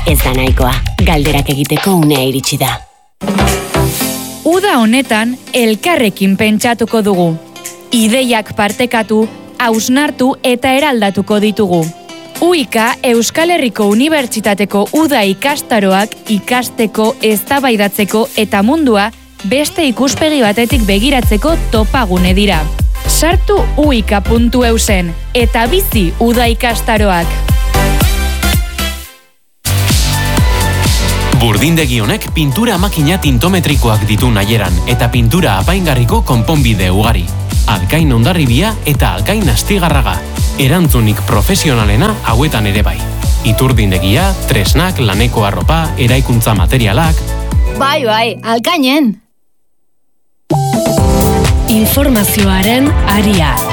ez da nahikoa. Galderak egiteko unea iritsi da. Uda honetan elkarrekin pentsatuko dugu. Ideiak partekatu, hausnartu eta eraldatuko ditugu. UIKA Euskal Herriko Unibertsitateko uda ikastaroak ikasteko, eztabaidatzeko eta mundua beste ikuspegi batetik begiratzeko topagune dira. Sartu uika.eusen eta bizi uda ikastaroak. Burdindegi honek pintura makina tintometrikoak ditu nahieran eta pintura apaingarriko konponbide ugari. Alkain Hondarribia eta Alkain Astigarraga. Erantzunik profesionalena hauetan ere bai. Iturdindegia, tresnak, laneko arropa, eraikuntza materialak. Bai, Alkainen! Informazioaren aria.